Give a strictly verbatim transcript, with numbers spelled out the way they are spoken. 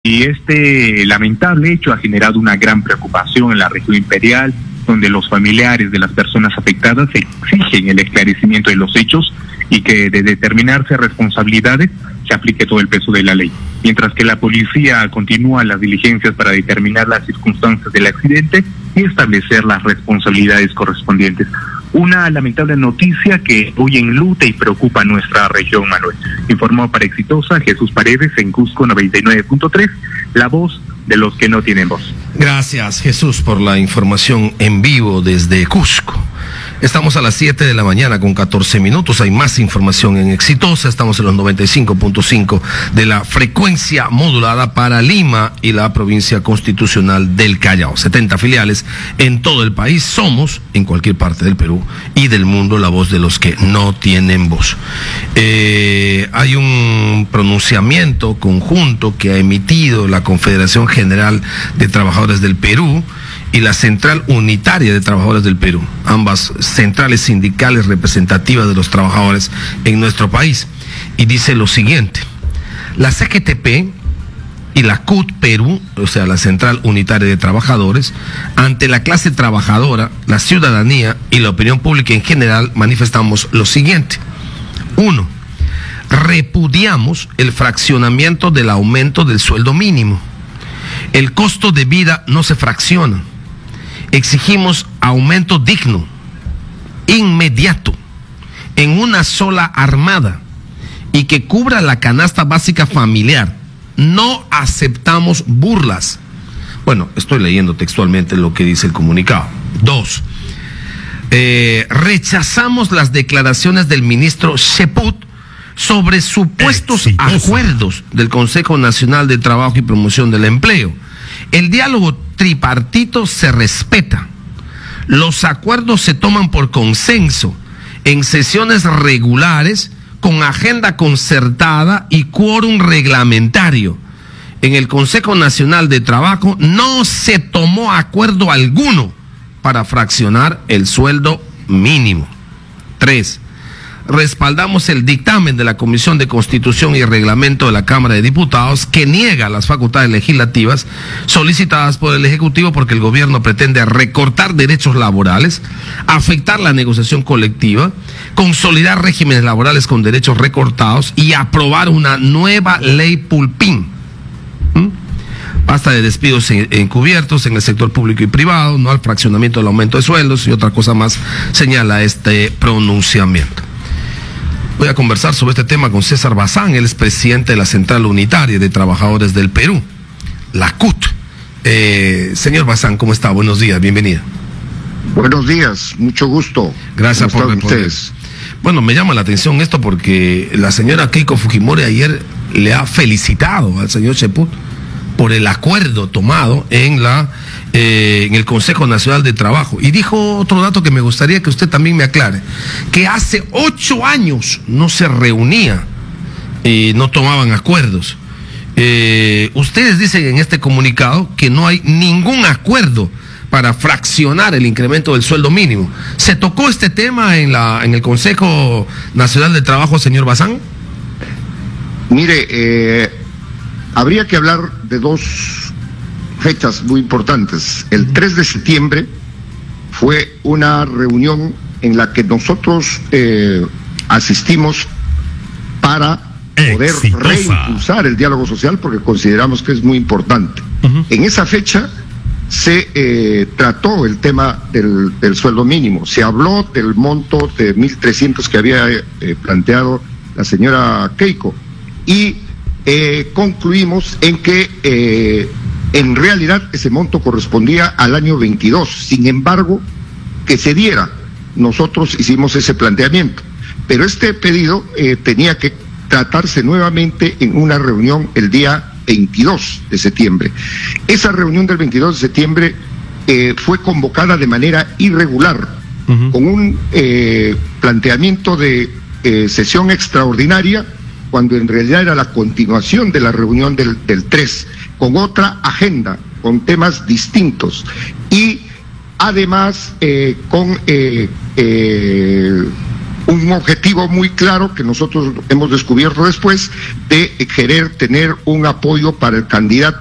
Y este lamentable hecho ha generado una gran preocupación en la región imperial, donde los familiares de las personas afectadas exigen el esclarecimiento de los hechos y que de determinarse responsabilidades se aplique todo el peso de la ley. Mientras que la policía continúa las diligencias para determinar las circunstancias del accidente y establecer las responsabilidades correspondientes. Una lamentable noticia que hoy enluta y preocupa a nuestra región, Manuel. Informó para Exitosa Jesús Paredes en Cusco noventa y nueve punto tres, la voz de los que no tienen voz. Gracias, Jesús, por la información en vivo desde Cusco. Estamos a las siete de la mañana con catorce minutos. Hay más información en Exitosa. Estamos en los noventa y cinco punto cinco de la frecuencia modulada para Lima y la provincia constitucional del Callao. setenta filiales en todo el país. Somos, en cualquier parte del Perú y del mundo, la voz de los que no tienen voz. Eh, hay un pronunciamiento conjunto que ha emitido la Confederación General de Trabajadores del Perú y la Central Unitaria de Trabajadores del Perú, ambas centrales sindicales representativas de los trabajadores en nuestro país. Y dice lo siguiente: la C G T P y la C U T Perú, o sea, la Central Unitaria de Trabajadores, ante la clase trabajadora, la ciudadanía y la opinión pública en general, manifestamos lo siguiente. Uno, repudiamos el fraccionamiento del aumento del sueldo mínimo. El costo de vida no se fracciona. Exigimos aumento digno, inmediato, en una sola armada y que cubra la canasta básica familiar. No aceptamos burlas. Bueno, estoy leyendo textualmente lo que dice el comunicado. Dos, eh, rechazamos las declaraciones del ministro Cheput sobre supuestos Exitosa. acuerdos del Consejo Nacional de Trabajo y Promoción del Empleo. El diálogo tripartito se respeta. Los acuerdos se toman por consenso, en sesiones regulares, con agenda concertada y quórum reglamentario. En el Consejo Nacional de Trabajo no se tomó acuerdo alguno para fraccionar el sueldo mínimo. Tres, respaldamos el dictamen de la Comisión de Constitución y Reglamento de la Cámara de Diputados que niega las facultades legislativas solicitadas por el Ejecutivo porque el gobierno pretende recortar derechos laborales, afectar la negociación colectiva, consolidar regímenes laborales con derechos recortados y aprobar una nueva ley Pulpín. ¿Mm? Basta de despidos encubiertos en el sector público y privado, no al fraccionamiento del aumento de sueldos y otra cosa más, señala este pronunciamiento. Voy a conversar sobre este tema con César Bazán, él es presidente de la Central Unitaria de Trabajadores del Perú, la C U T. Eh, señor Bazán, ¿cómo está? Buenos días, bienvenida. Buenos días, mucho gusto. Gracias por responder. Bueno, me llama la atención esto porque la señora Keiko Fujimori ayer le ha felicitado al señor Cheput por el acuerdo tomado en la eh, en el Consejo Nacional de Trabajo. Y dijo otro dato que me gustaría que usted también me aclare, que hace ocho años no se reunía y no tomaban acuerdos. Eh, ustedes dicen en este comunicado que no hay ningún acuerdo para fraccionar el incremento del sueldo mínimo. ¿Se tocó este tema en la en el Consejo Nacional de Trabajo, señor Bazán? Mire, eh, habría que hablar de dos fechas muy importantes. El tres de septiembre fue una reunión en la que nosotros eh, asistimos para poder Exitosa. reimpulsar el diálogo social porque consideramos que es muy importante. Uh-huh. En esa fecha se eh, trató el tema del, del sueldo mínimo. Se habló del monto de mil trescientos que había eh, planteado la señora Keiko y eh, concluimos en que eh, en realidad ese monto correspondía al año veintidós. Sin embargo, que se diera, nosotros hicimos ese planteamiento, pero este pedido eh, tenía que tratarse nuevamente en una reunión el día veintidós de septiembre. Esa reunión del veintidós de septiembre eh, fue convocada de manera irregular, uh-huh. con un eh, planteamiento de eh, sesión extraordinaria, cuando en realidad era la continuación de la reunión del, del tres, con otra agenda, con temas distintos, y además eh, con eh, eh, un objetivo muy claro que nosotros hemos descubierto después de querer tener un apoyo para el candidato